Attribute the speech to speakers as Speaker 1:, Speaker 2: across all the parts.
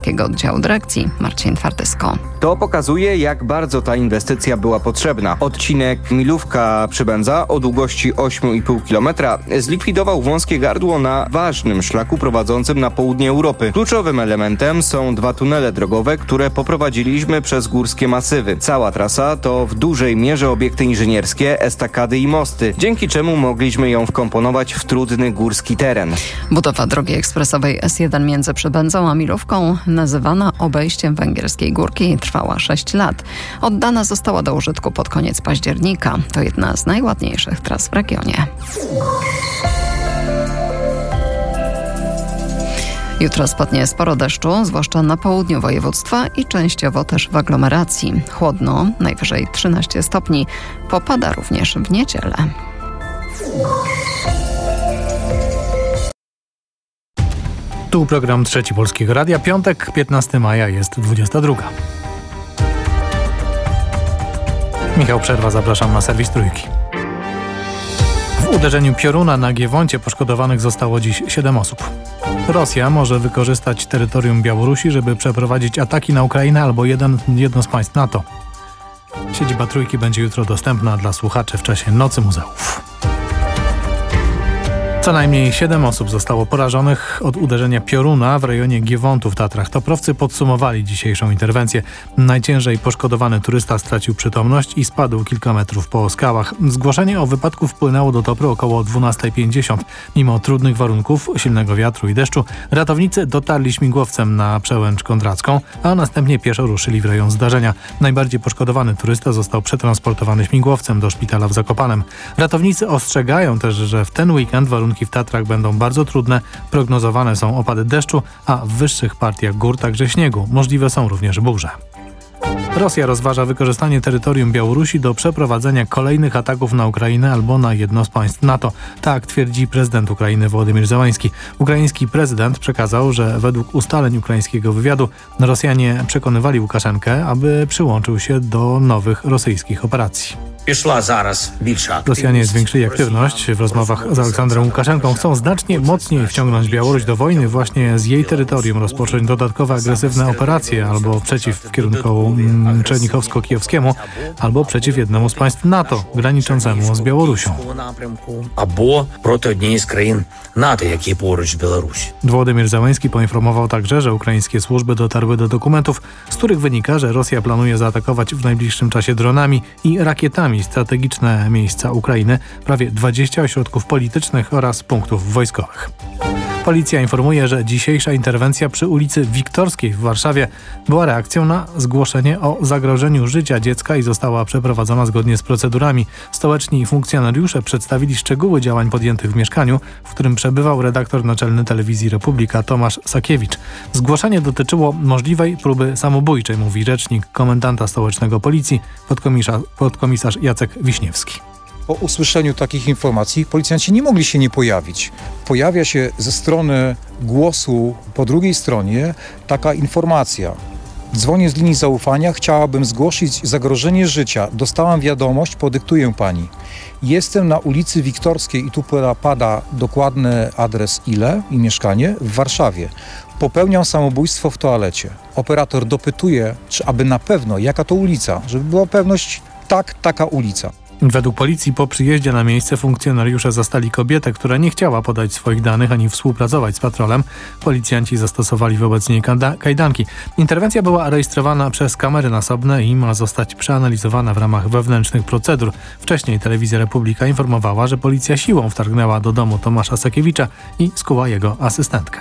Speaker 1: Oddziału Dyrekcji Marcin Twardysko.
Speaker 2: To pokazuje, jak bardzo ta inwestycja była potrzebna. Odcinek Milówka-Przybędza o długości 8,5 km zlikwidował wąskie gardło na ważnym szlaku prowadzącym na południe Europy. Kluczowym elementem są 2 tunele drogowe, które poprowadziliśmy przez górskie masywy. Cała trasa to w dużej mierze obiekty inżynierskie, estakady i mosty, dzięki czemu mogliśmy ją wkomponować w trudny górski teren.
Speaker 1: Budowa drogi ekspresowej S1 między Przybędzą a Milówką, nazywana obejściem Węgierskiej Górki, trwała 6 lat. Oddana została do użytku pod koniec października. To jedna z najładniejszych tras w regionie. Jutro spadnie sporo deszczu, zwłaszcza na południu województwa i częściowo też w aglomeracji. Chłodno, najwyżej 13 stopni. Popada również w niedzielę.
Speaker 3: Tu program Trzeci Polskiego Radia. Piątek, 15 maja, jest 22. Michał Przerwa, zapraszam na serwis Trójki. W uderzeniu pioruna na Giewoncie poszkodowanych zostało dziś 7 osób. Rosja może wykorzystać terytorium Białorusi, żeby przeprowadzić ataki na Ukrainę albo jedno z państw NATO. Siedziba Trójki będzie jutro dostępna dla słuchaczy w czasie Nocy Muzeów. Co najmniej 7 osób zostało porażonych od uderzenia pioruna w rejonie Giewontu w Tatrach. Toprowcy podsumowali dzisiejszą interwencję. Najciężej poszkodowany turysta stracił przytomność i spadł kilka metrów po skałach. Zgłoszenie o wypadku wpłynęło do Topru około 12:50. Mimo trudnych warunków, silnego wiatru i deszczu, ratownicy dotarli śmigłowcem na Przełęcz Kondracką, a następnie pieszo ruszyli w rejon zdarzenia. Najbardziej poszkodowany turysta został przetransportowany śmigłowcem do szpitala w Zakopanem. Ratownicy ostrzegają też, że w ten weekend warunki w Tatrach będą bardzo trudne. Prognozowane są opady deszczu, a w wyższych partiach gór także śniegu. Możliwe są również burze. Rosja rozważa wykorzystanie terytorium Białorusi do przeprowadzenia kolejnych ataków na Ukrainę albo na jedno z państw NATO. Tak twierdzi prezydent Ukrainy Wołodymyr Zełański. Ukraiński prezydent przekazał, że według ustaleń ukraińskiego wywiadu Rosjanie przekonywali Łukaszenkę, aby przyłączył się do nowych rosyjskich operacji. Rosjanie zwiększyli aktywność w rozmowach z Aleksandrem Łukaszenką. Chcą znacznie mocniej wciągnąć Białoruś do wojny, właśnie z jej terytorium rozpocząć dodatkowe agresywne operacje albo przeciw w kierunku Czernichowsko-Kijowskiemu, albo przeciw jednemu z państw NATO graniczącemu z Białorusią.
Speaker 4: Albo proти однієї з країн НАТО, які поруч Білорусі.
Speaker 3: Wołodymyr Zełański poinformował także, że ukraińskie służby dotarły do dokumentów, z których wynika, że Rosja planuje zaatakować w najbliższym czasie dronami i rakietami strategiczne miejsca Ukrainy, prawie 20 ośrodków politycznych oraz punktów wojskowych. Policja informuje, że dzisiejsza interwencja przy ulicy Wiktorskiej w Warszawie była reakcją na zgłoszenie o zagrożeniu życia dziecka i została przeprowadzona zgodnie z procedurami. Stołeczni funkcjonariusze przedstawili szczegóły działań podjętych w mieszkaniu, w którym przebywał redaktor naczelny Telewizji Republika Tomasz Sakiewicz. Zgłoszenie dotyczyło możliwej próby samobójczej, mówi rzecznik komendanta stołecznego policji, podkomisarz Jacek Wiśniewski.
Speaker 5: Po usłyszeniu takich informacji policjanci nie mogli się nie pojawić. Pojawia się ze strony głosu po drugiej stronie taka informacja. Dzwonię z linii zaufania, chciałabym zgłosić zagrożenie życia. Dostałam wiadomość, podyktuję pani. Jestem na ulicy Wiktorskiej i tu pada dokładny adres i mieszkanie w Warszawie. Popełniam samobójstwo w toalecie. Operator dopytuje, czy aby na pewno, jaka to ulica, żeby była pewność, tak, taka ulica.
Speaker 3: Według policji po przyjeździe na miejsce funkcjonariusze zastali kobietę, która nie chciała podać swoich danych ani współpracować z patrolem. Policjanci zastosowali wobec niej kajdanki. Interwencja była rejestrowana przez kamery nasobne i ma zostać przeanalizowana w ramach wewnętrznych procedur. Wcześniej Telewizja Republika informowała, że policja siłą wtargnęła do domu Tomasza Sakiewicza i skuła jego asystentkę.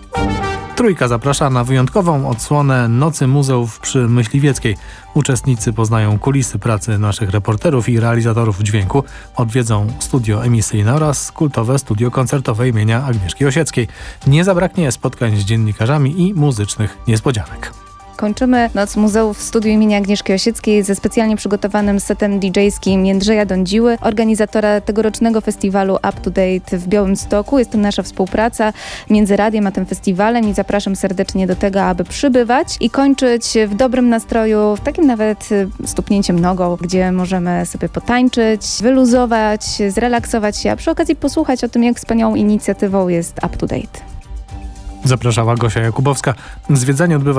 Speaker 3: Trójka zaprasza na wyjątkową odsłonę Nocy Muzeów przy Myśliwieckiej. Uczestnicy poznają kulisy pracy naszych reporterów i realizatorów dźwięku, odwiedzą studio emisyjne oraz kultowe studio koncertowe imienia Agnieszki Osieckiej. Nie zabraknie spotkań z dziennikarzami i muzycznych niespodzianek.
Speaker 6: Kończymy Noc Muzeów w studiu imienia Agnieszki Osieckiej ze specjalnie przygotowanym setem DJ-skim Jędrzeja Dądziły, organizatora tegorocznego festiwalu Up to Date w Białymstoku. Jest to nasza współpraca między radiem a tym festiwalem i zapraszam serdecznie do tego, aby przybywać i kończyć w dobrym nastroju, w takim nawet stuknięciem nogą, gdzie możemy sobie potańczyć, wyluzować, zrelaksować się, a przy okazji posłuchać o tym, jak wspaniałą inicjatywą jest Up to Date.
Speaker 3: Zapraszała Gosia Jakubowska. Zwiedzanie odbywa